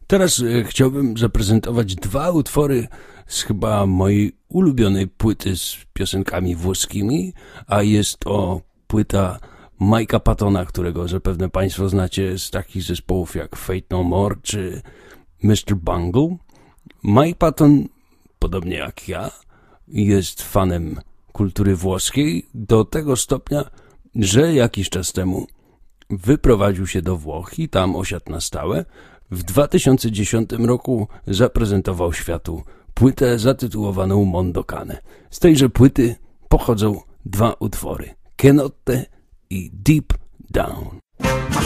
Teraz chciałbym zaprezentować dwa utwory z chyba mojej ulubionej płyty z piosenkami włoskimi, a jest to płyta Mike'a Pattona, którego zapewne Państwo znacie z takich zespołów jak Fate No More czy Mr. Bungle. Mike Patton, podobnie jak ja, jest fanem kultury włoskiej do tego stopnia, że jakiś czas temu wyprowadził się do Włoch i tam osiadł na stałe. W 2010 roku zaprezentował światu płytę zatytułowaną Mondo Cane. Z tejże płyty pochodzą dwa utwory: Che Notte i Deep Down.